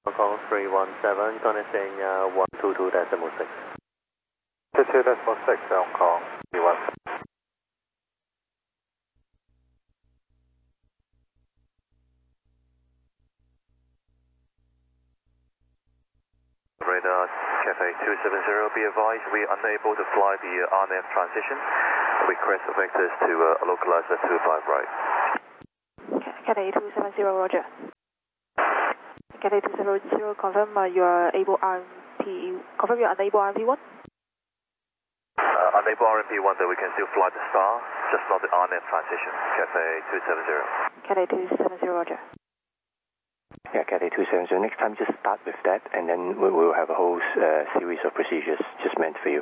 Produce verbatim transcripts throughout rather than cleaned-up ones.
Hong Kong three one seven, connecting uh, one two two decimal six. two two decimal six, Hong Kong three one seven. Radar Cafe two seven zero, be advised we are unable to fly the R N F transition. Request of access to uh, localizer two five right. Cathay two seven zero, roger. Cathay two seven zero, confirm uh, you are able R M P, confirm you are unable R M P one? Uh, unable R M P one, that we can still fly the Star, just not the R N F transition. Cafe two seven zero. Cathay two seven zero, roger. Yeah, Cathay two seven zero. Next time, just start with that, and then we will have a whole uh, series of procedures just meant for you.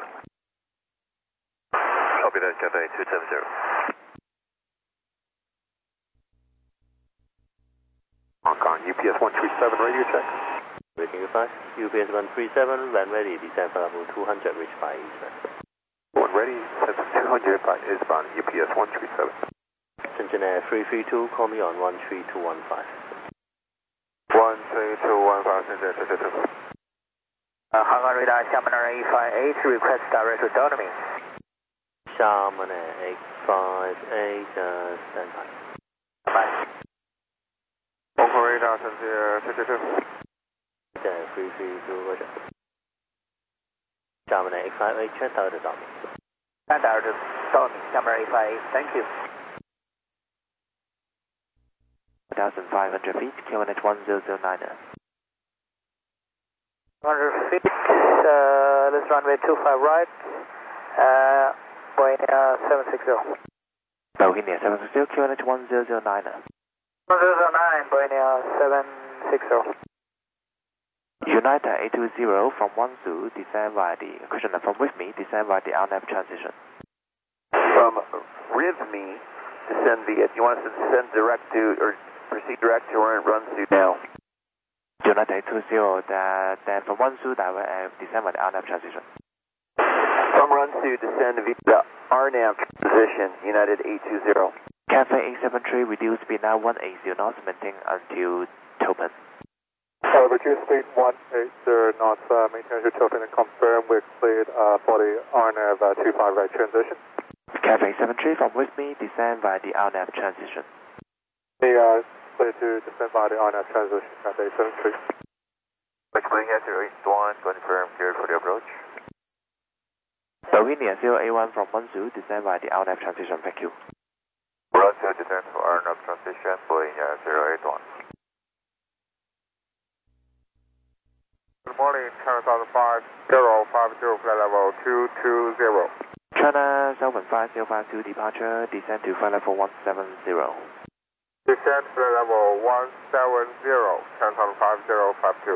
Copy that, Cathay two seven zero. Hong Kong U P S one three seven, radio check. Rating five, U P S one three seven, land ready, descend for level two hundred, reach by eastbound. One ready, descend for two hundred by eastbound, U P S one three seven. Shenzhen Air three three two, call me on one three two one five. one three two one five, Shenzhen two two two. Uh, Hong Kong radar, Xiamen Air eight five eight, request direct return to me. Xiamen Air eight five eight, uh, stand by. Bye. Hong Kong radar, Shenzhen two two two. Shenzhen three three two, roger. Xiamen Air eight five eight, check out the dummy. Stand direct return to me, Xiamen Air eight five eight, thank you. one thousand five hundred feet, Q N H one zero zero nine. one hundred feet, uh, this runway two five right, uh, Boeing uh, seven six zero. Boeing seven six zero, Q N H one zero zero nine. one zero zero nine, Boeing uh, seven six zero. United eight two zero from Wanzhou, descend via the, question from with me, descend via the R N F transition. From with me, descend via, you want us to descend direct to, or proceed direct to where it runs to now? United eight two zero, that, that from Wanzhou, that uh, descend via the R N F transition. From run to descend via the R N F transition, United eight two zero. Cafe eight seven three, reduce speed now one eighty knots, maintain until Topin. Uh, reduce speed one eighty knots, uh, maintain your Topin and confirm we're cleared uh, for the R N F uh, two five right transition. Cafe eight seven three from with me, descend via the R N F transition. The uh, clear to descend via the R N F transition, Cafe eight seven three. Going at zero eight one, confirm cleared for the approach. Boeing zero eight one from Wanzhou, descend via the R N F transition, thank you. Run to descend for R N F transition, Boeing zero eight one. Good morning, China Southern five zero five zero, flight level two two zero. China Southern five zero five two, departure, descend to flight level one seven zero. Descend flight level one seven zero, China Southern five zero five two.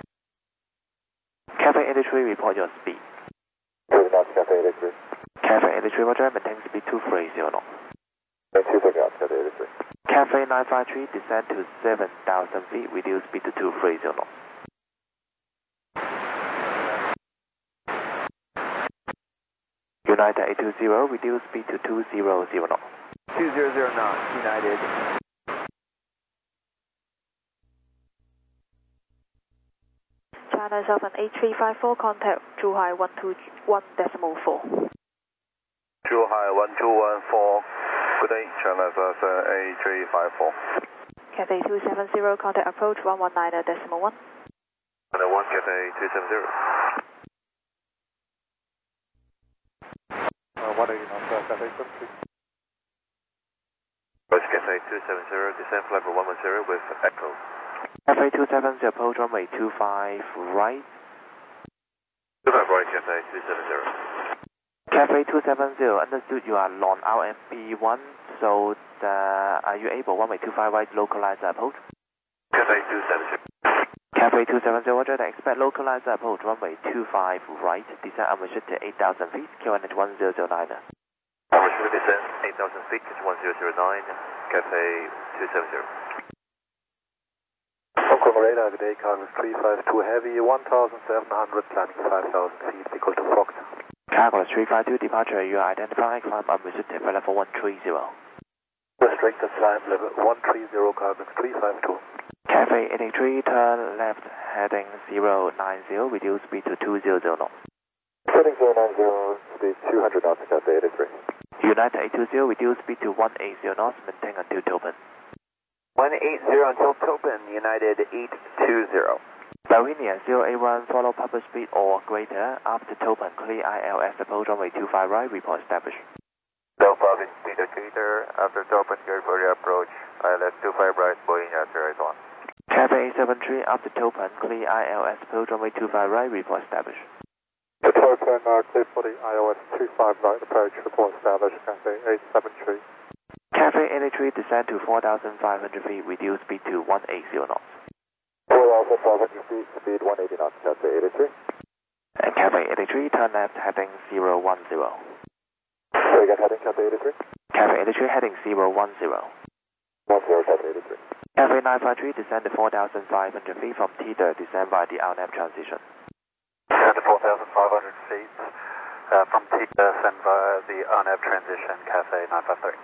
Cafe eighty-three, report your speed. Good enough, Cafe eighty-three. Cafe eighty-three, roger, maintain speed two three zero knots. two three zero, Cafe eighty-three. Cafe nine five three, descend to seven thousand feet, reduce speed to two three zero knots. United eight two zero, reduce speed to two zero zero knots. two zero zero knots, United. China Southern eight three five four, contact Zhuhai one two one decimal four. Zhuhai one two one four, good day, China Southern eight three five four. Cathay two seven zero, contact approach one one nine decimal one. And one Cathay two seven zero. Uh, one eighty knots, uh, Cafe seven three. West Cathay two seven zero, descend flight for one one zero with Echo. Cafe two seven zero, approach runway two five right. two five right, Cathay two seven zero. Cafe two seven zero, understood you are non R M P one, so the, are you able runway two five right localizer approach? Cathay two seven zero. Cafe two seven zero, roger, expect localizer approach runway two five right, descend unrestricted eight thousand feet, Q N H one zero zero nine. Unrestricted descent eight thousand feet, one zero zero nine, Cathay two seven zero. Hong Kong radar, good day, Carlos three five two heavy, one thousand seven hundred, climbing five thousand feet, equal to Fox. Carlos three five two, departure, you are identified, climb unrestricted for level one three zero. Restricted climb level one three zero, Carlos three five two. Cafe eighty-three, turn left heading zero nine zero, reduce speed to two hundred knots. Heading zero nine zero, speed two hundred knots, Cathay eighty-three. United eight two zero, reduce speed to one eighty knots, maintain until Topin. one eighty until Topin, United eight two zero. Bohemia zero eight one, follow public speed or greater. After Topin, clear I L S approach runway two five right, report established. Delta speed or greater, after Topin, clear for the approach. I L S two five right, Bohemia zero eight one. Cathay eight seven three, after Topin, clear I L S approach runway two five right, report established. The Topin, uh, clear for the I O S two five right approach, report established, Cathay eight seven three. Cathay eighty-three, descend to four thousand five hundred feet, reduce speed to one eighty knots. four thousand five hundred feet, speed one eighty knots, Cathay eighty-three. And Cathay eighty-three, turn left, heading zero one zero. So again, heading Cathay eighty-three? Cathay eighty-three, heading zero one zero. one zero, Cathay eighty-three. Cathay nine five three, descend to four thousand five hundred feet from T D, descend by the R N A V transition. Descend to four thousand five hundred feet uh, from T, descend via the R N A V transition, Cathay nine five three.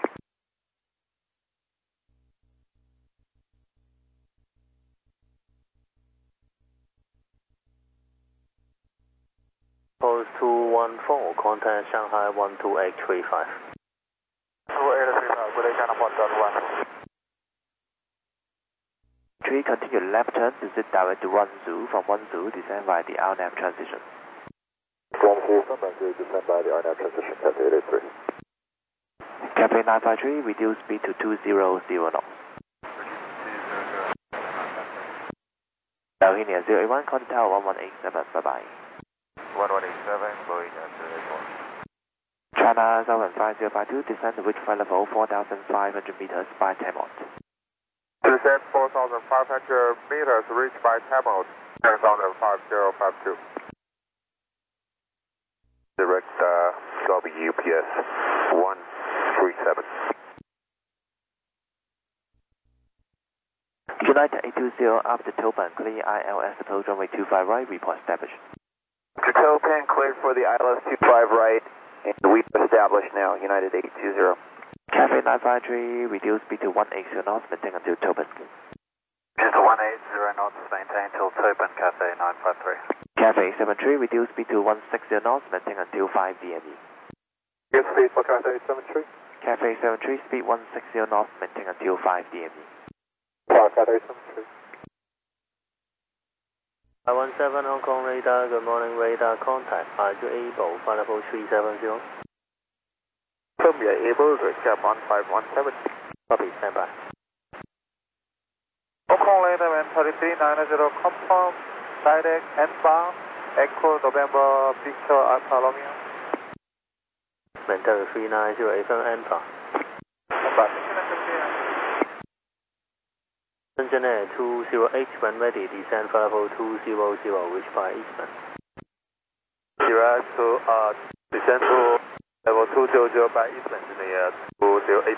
Post two one four, contact Shanghai one two eight three five. two eight three five, good day, China one dot one. three, continue left turn to sit direct to Wanzhou, from Wanzhou, descend by the R N A V transition. Wanzhou from Wanzhou, descend by the R N A V transition, Cathay eighty-three. Cathay nine five three, reduce speed to two hundred knots. Bohemia zero eight one, contact tower one one eight seven, bye bye. one one eight seven, Bohemia zero eight one. China Southern five zero five two, descend to reach flight level four thousand five hundred meters by Tamont. Descend four thousand five hundred meters, reach by Tamont, ten thousand five zero five two. Direct uh, W P S one three seven. United eight two zero, after Topin, clear I L S approach runway two five right, report established. After Topin, cleared for the I L S two five right, and we've established now, United eight two zero. Cathay nine five three, reduce speed to one eighty knots, maintain until Topin. Just one eighty knots, maintain till Topin, Cathay nine five three. Cathay eight seven three, reduce speed to one sixty knots, maintain until five D M E. Good speed for Cathay eight seven three. Cathay eight seven three, speed one sixty knots, maintain until five D M E. Park Cathay eight seven three. I one seven Hong Kong radar, good morning radar contact. Are you able, flight level three seven zero? From we are able to accept one five one seven. Copy, stand by. Hong Kong radar one three three nine zero, confirm, direct, N-bound, Echo November, Victor Alpha Romeo. Maintain three nine zero eight seven Alpha. Shenzhen Air two zero eight, when ready, descend flight level two zero zero, reach by Eastman. Direct to uh, descend to level two zero zero by Eastman, Engineer two zero eight.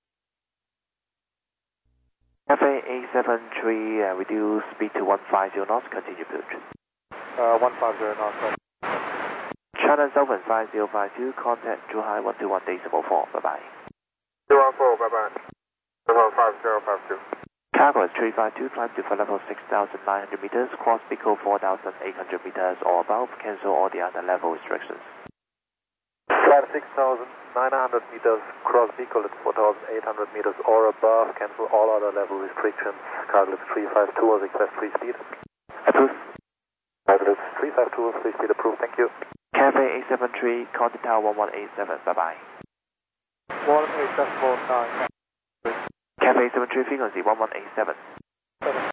Cathay eight seven three, uh, reduce speed to one fifty knots, continue approach. Uh, one five zero knots. China Southern five zero five two, contact Zhuhai one two one decimal four, bye bye. two one four, bye bye. Level five zero five two. Cargo is three five two, climb to flight level six thousand nine hundred meters, cross Pico four thousand eight hundred meters or above, cancel all the other level restrictions. Climb six thousand nine hundred meters, cross Pico at four thousand eight hundred meters or above, cancel all other level restrictions. Cargo three five two, request free speed. Approved. Cargo three five two, free speed approved, thank you. Cathay eight seven three, contact tower one one eight seven, bye bye. one eight seven four nine. Cathay eight seven three, frequency one one eight seven.